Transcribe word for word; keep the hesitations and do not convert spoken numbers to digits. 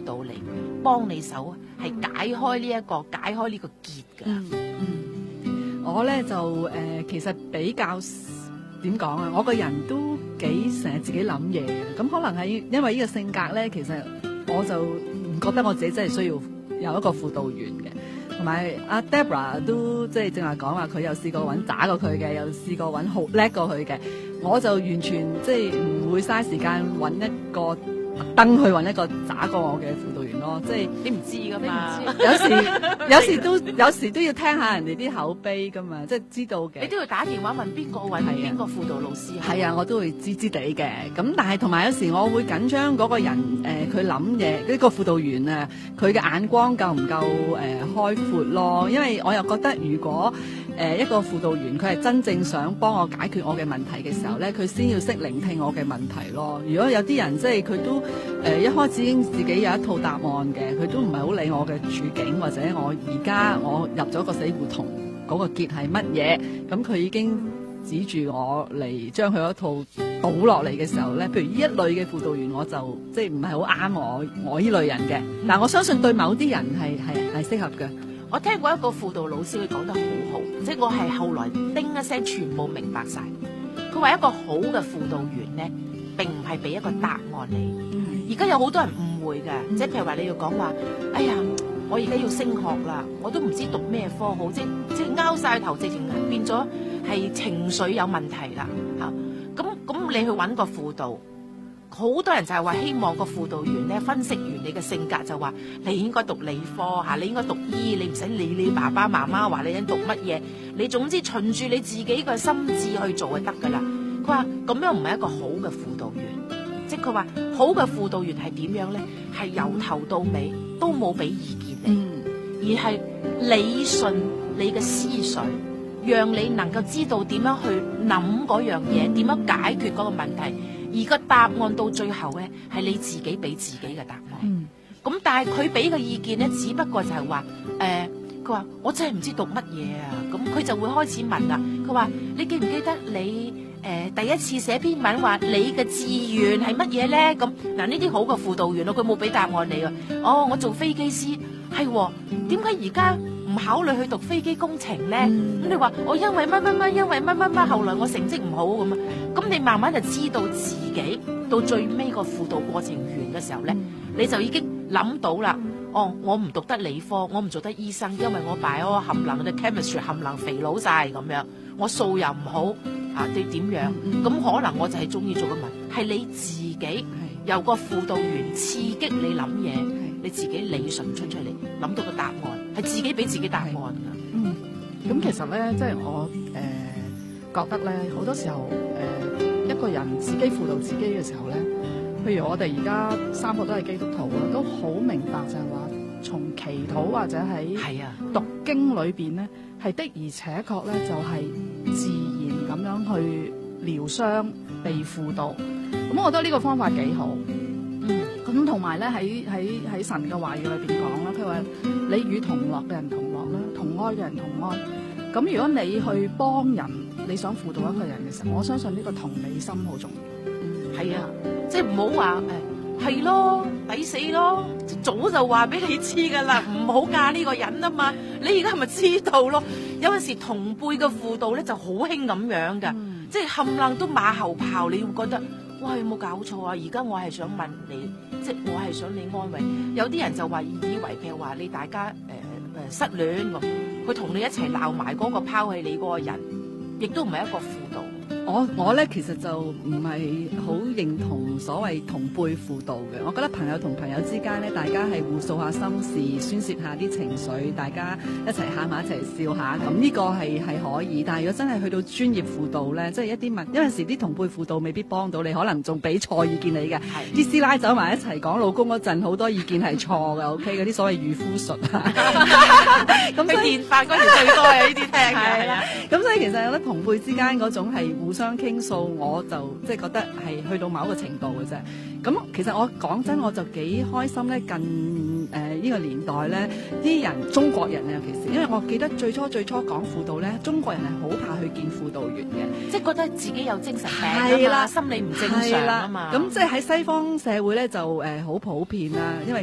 導嚟幫你手，係解開呢、這、一個解開呢個結㗎。 嗯嗯，我咧就誒、呃、其實比較點講啊，我個人都幾成日自己諗嘢嘅，咁可能係因為呢個性格咧，其實我就唔覺得我自己真係需要有一個輔導員嘅。同埋阿 Deborah 都即係正話講話，佢有試過揾渣過佢嘅，有試過揾好叻過佢嘅，我就完全即係唔會嘥時間揾一個特登去揾一個渣過我嘅輔導員咯，即係你唔知噶嘛？ 有時有時都有時都要聽下人哋啲口碑噶嘛，即係知道嘅。 你都要打電話問邊個揾邊個輔導老師。 係啊，我都會知知地嘅。咁但係同埋有時我會緊張嗰個人誒，佢諗嘢呢個輔導員啊，佢嘅眼光夠唔夠誒、呃、開闊咯？因為我又覺得如果誒、呃、一個輔導員佢係真正想幫我解決我嘅問題嘅時候咧，佢先要識聆聽我嘅問題咯。如果有啲人即係佢都誒、呃、一開始已經自己有一套答案嘅，佢都唔係好理我嘅處境，或者我而家我入咗個死胡同嗰個結係乜嘢，咁佢已經指住我嚟將佢嗰套倒落嚟嘅時候咧，譬如呢一類嘅輔導員，我就即係唔係好啱我我呢類人嘅。但我相信對某啲人係係係適合嘅。 我聽過一個輔導老師，佢講得好好，即係我係後來叮一聲全部明白晒。佢話一個好嘅輔導員咧，並唔係俾一個答案你。而家有好多人誤會嘅，即係譬如話你要講話，哎呀，我而家要升學啦，我都唔知讀咩科好，即即係拗晒頭，直情變咗係情緒有問題啦嚇。咁咁你去揾個輔導。好多人就係話希望個輔導員咧分析完你嘅性格，就話你應該讀理科嚇，你應該讀醫，你唔使理你爸爸媽媽話你應讀乜嘢，你總之循住你自己嘅心智去做就得㗎啦。佢話咁樣唔係一個好嘅輔導員，即係佢話好嘅輔導員係點樣咧？係由頭到尾都冇俾意見你， 嗯、 而係理順你嘅思緒，讓你能夠知道點樣去諗嗰樣嘢，點樣解決嗰個問題。而個答案到最後咧，係你自己俾自己嘅答案。咁、嗯、但係佢俾嘅意見咧，只不過就係話，誒、呃，佢話我真係唔知讀乜嘢啊。咁佢就會開始問啦。佢話你記唔記得你誒、呃、第一次寫篇文話你嘅志願係乜嘢咧？咁嗱呢啲好嘅輔導員咯，佢冇俾答案你啊。哦，我做飛機師係，點解而家唔考慮去讀飛機工程咧？咁、嗯、你話我因為乜乜乜，因為乜乜乜，後來我成績唔好咁啊。咁你慢慢就知道自己到最尾個輔導過程完嘅時候咧，嗯、你就已經諗到啦。哦，我唔讀得理科，我唔做得醫生，因為我 bio 含能嘅 chemistry 含能肥佬晒咁樣，我數又唔好啊，你點樣？咁、嗯、可能我就係中意做個文，係你自己由個輔導員刺激你諗嘢，你自己理順出出嚟，諗到個答案，係自己俾自己答案㗎。 嗯，咁其實咧，即係我誒、呃、覺得咧，好多時候誒、呃、一個人自己輔導自己嘅時候咧，譬如我哋而家三個都係基督徒啦，都好明白就係話，從祈禱或者喺讀經裏邊咧，係的而且確咧就係、是、自然咁樣去療傷被輔導。咁我覺得呢個方法幾好。嗯，咁同埋咧喺喺喺神嘅話語裏邊講啦，譬如話你與同樂嘅人同樂啦，同哀嘅人同哀。咁如果你去幫人，你想輔導一個人嘅時候，我相信呢個同理心好重要。 嗯，係啊，即係唔好話誒係咯，抵死咯，早就話俾你知噶啦，唔好嫁呢個人啊嘛。你而家係咪知道咯？有陣時同輩嘅輔導咧就好興咁樣噶，嗯、即係冚唪唥都馬後炮，你會覺得。哇！有冇搞錯啊？而家我係想問你，即係我係想你安慰。有啲人就話以為譬如話你大家誒誒、呃、失戀咁，佢同你一齊鬧埋嗰個拋棄你嗰個人，亦都唔係一個輔導。 我我咧其實就唔係好認同所謂同輩輔導嘅。我覺得朋友同朋友之間咧，大家係互訴下心事，宣泄下啲情緒，大家一齊喊下一齊笑下，咁呢個係係可以。但係如果真係去到專業輔導咧，即係一啲問，有陣時啲同輩輔導未必幫到你，可能仲俾錯意見你嘅。啲師奶走埋一齊講老公嗰陣，好多意見係錯嘅。OK，嗰啲所謂漁夫術啊，咁所以電法嗰時最多係呢啲聽嘅。係啊，咁所以其實我覺得同輩之間嗰種係互相傾訴，我就即係覺得係去到某一個程度嘅啫。咁其實我講真，我就幾開心咧。近誒呢、呃這個年代咧，啲人中國人啊，尤其是因為我記得最初最初講輔導咧，中國人係好怕去見輔導員嘅， 即係覺得自己有精神病啊嘛，心理唔正常啊嘛。 咁即係喺西方社會咧就誒好、呃、普遍啦，因為